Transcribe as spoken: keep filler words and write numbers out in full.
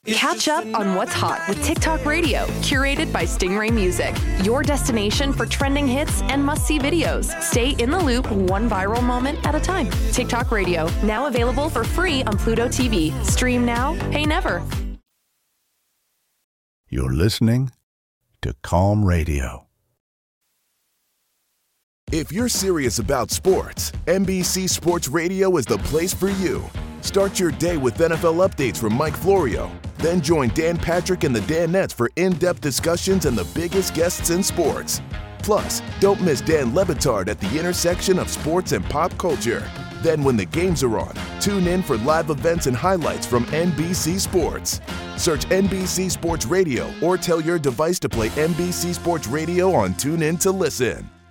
Catch up on what's hot with TikTok Radio, curated by Stingray Music. Your destination for trending hits and must-see videos. Stay in the loop one viral moment at a time. TikTok Radio, now available for free on Pluto T V. Stream now, pay never. You're listening to Calm Radio. If you're serious about sports, N B C Sports Radio is the place for you. Start your day with N F L updates from Mike Florio. Then join Dan Patrick and the Danettes for in-depth discussions and the biggest guests in sports. Plus, don't miss Dan Le Batard at the intersection of sports and pop culture. Then when the games are on, tune in for live events and highlights from N B C Sports. Search N B C Sports Radio or tell your device to play N B C Sports Radio on TuneIn to listen.